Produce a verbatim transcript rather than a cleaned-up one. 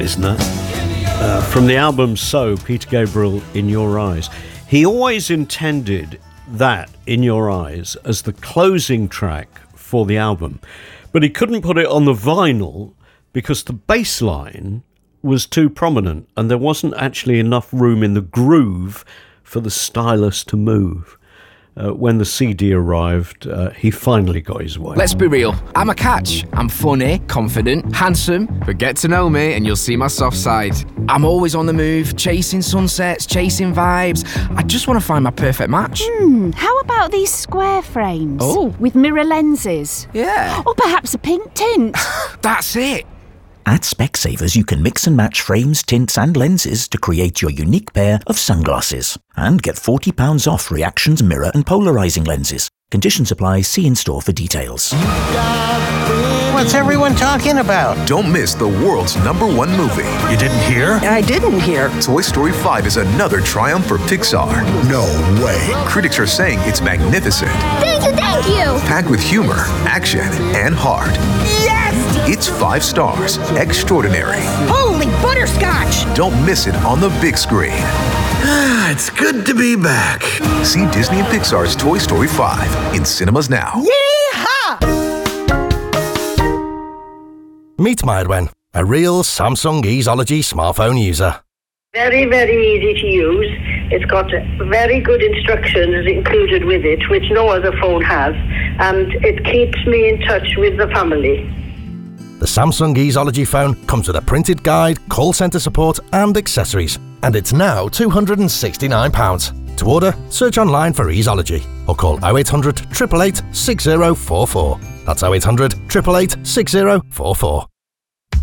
Isner, uh, from the album So, Peter Gabriel, In Your Eyes. He always intended that, In Your Eyes, as the closing track for the album, but he couldn't put it on the vinyl because the bass line was too prominent and there wasn't actually enough room in the groove for the stylus to move. Uh, when the C D arrived, uh, he finally got his way. Let's be real, I'm a catch. I'm funny, confident, handsome, but get to know me and you'll see my soft side. I'm always on the move, chasing sunsets, chasing vibes. I just want to find my perfect match. Hmm, how about these square frames? Oh. With mirror lenses? Yeah. Or perhaps a pink tint? That's it. At Specsavers, you can mix and match frames, tints and lenses to create your unique pair of sunglasses. And get forty pounds off Reactions mirror and polarising lenses. Conditions apply. See in-store for details. What's everyone talking about? Don't miss the world's number one movie. You didn't hear? I didn't hear. Toy Story five is another triumph for Pixar. No way. Critics are saying it's magnificent. Thank you, thank you! Packed with humor, action, and heart. Yes! It's five stars. Extraordinary. Holy butterscotch! Don't miss it on the big screen. It's good to be back. See Disney and Pixar's Toy Story five in cinemas now. Yeehaw! Meet Mairwen, a real Samsung Easeology smartphone user. Very, very easy to use. It's got very good instructions included with it, which no other phone has, and it keeps me in touch with the family. The Samsung Easeology phone comes with a printed guide, call centre support and accessories, and it's now two hundred and sixty-nine pounds. To order, search online for Easeology or call oh eight hundred, eight eight eight, six oh four four. That's oh eight hundred, eight eight eight, six oh four four.